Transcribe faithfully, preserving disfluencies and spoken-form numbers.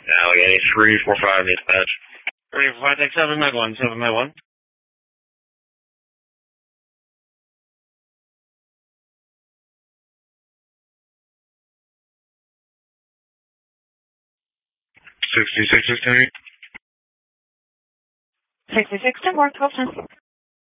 Allegheny three four five dispatch. three four five, take seven, nine one, seven, nine one. sixty-six, sixty-three. sixty-six, ten more, twelve ten.